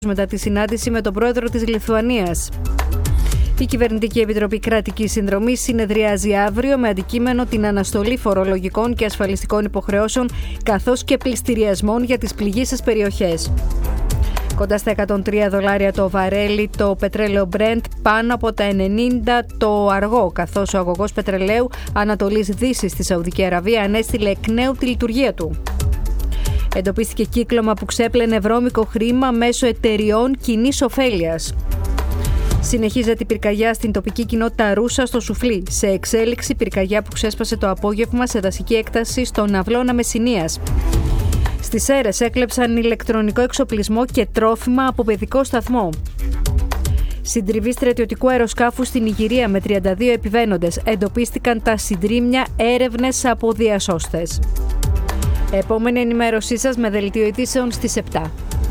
μετά τη συνάντηση με τον πρόεδρο της Λιθουανίας. Η Κυβερνητική Επιτροπή Κρατικής Συνδρομής συνεδριάζει αύριο με αντικείμενο την αναστολή φορολογικών και ασφαλιστικών υποχρεώσεων καθώς και πληστηριασμών για τις πληγείσες περιοχές. Κοντά στα $103 το βαρέλι το πετρέλαιο Brent, πάνω από τα 90 το αργό, καθώς ο αγωγός πετρελαίου Ανατολής Δύσης στη Σαουδική Αραβία ανέστηλε εκ νέου τη λειτουργία του. Εντοπίστηκε κύκλωμα που ξέπλαινε βρώμικο χρήμα μέσω εταιριών κοινής ωφέλειας. Συνεχίζεται η πυρκαγιά στην τοπική κοινότητα Ρούσα στο Σουφλί. Σε εξέλιξη πυρκαγιά που ξέσπασε το απόγευμα σε δασική έκταση στον Αυλώνα Μεσσηνίας. Στις Σέρρες έκλεψαν ηλεκτρονικό εξοπλισμό και τρόφιμα από παιδικό σταθμό. Συντριβή στρατιωτικού αεροσκάφου στην Νιγηρία με 32 επιβαίνοντες. Εντοπίστηκαν τα συντρίμμια, έρευνες από διασώστες. Επόμενη ενημέρωσή σας με δελτίο ειδήσεων στις 7.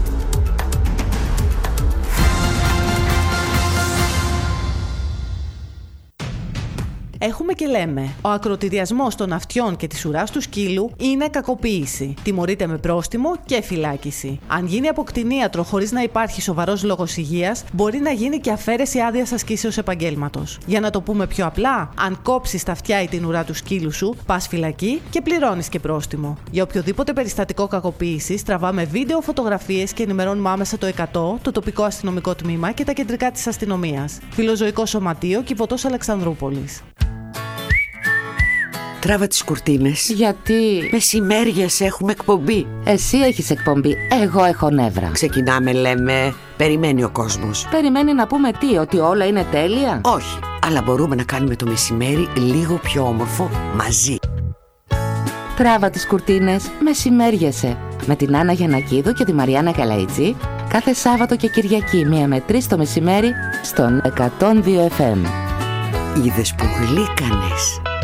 Έχουμε και λέμε. Ο ακροτηριασμός των αυτιών και της ουράς του σκύλου είναι κακοποίηση. Τιμωρείται με πρόστιμο και φυλάκιση. Αν γίνει από κτηνίατρο χωρίς να υπάρχει σοβαρός λόγος υγείας, μπορεί να γίνει και αφαίρεση άδειας ασκήσεως επαγγέλματος. Για να το πούμε πιο απλά, αν κόψεις τα αυτιά ή την ουρά του σκύλου σου, πας φυλακή και πληρώνεις και πρόστιμο. Για οποιοδήποτε περιστατικό κακοποίησης, τραβάμε βίντεο, φωτογραφίες και ενημερώνουμε άμεσα το 100, το τοπικό αστυνομικό τμήμα και τα κεντρικά της αστυνομίας. Φιλοζωικό Σωματείο, Κιβωτός Αλεξανδρούπολης. Τράβα τις κουρτίνες. Γιατί? Μεσημέριες έχουμε εκπομπή. Εσύ έχεις εκπομπή, εγώ έχω νεύρα. Ξεκινάμε, λέμε. Περιμένει ο κόσμος. Περιμένει να πούμε τι, ότι όλα είναι τέλεια? Όχι, αλλά μπορούμε να κάνουμε το μεσημέρι λίγο πιο όμορφο μαζί. Τράβα τις κουρτίνες, μεσημέριεσαι. Με την Άννα Γιαννακίδου και τη Μαριάννα Καλαϊτζή. Κάθε Σάββατο και Κυριακή 1 με 3 το μεσημέρι στον 102 FM. Είδες που γλύκανες.